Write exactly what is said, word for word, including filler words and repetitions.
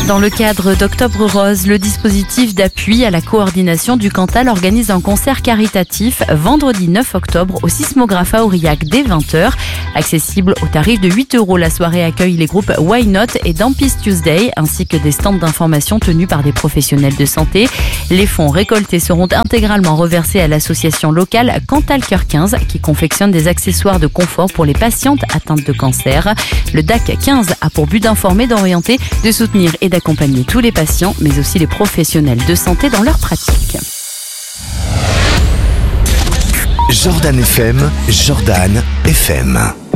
Dans le cadre d'Octobre Rose, le dispositif d'appui à la coordination du Cantal organise un concert caritatif vendredi neuf octobre au Sismographe à Aurillac dès vingt heures. Accessible au tarif de huit euros, la soirée accueille les groupes Why Not et Dampis Tuesday ainsi que des stands d'information tenus par des professionnels de santé. Les fonds récoltés seront intégralement reversés à l'association locale Cantal Cœur quinze qui confectionne des accessoires de confort pour les patientes atteintes de cancer. Le D A C quinze a pour but d'informer, d'orienter, de soutenir et d'accompagner tous les patients, mais aussi les professionnels de santé dans leur pratique. Jordan F M, Jordan F M.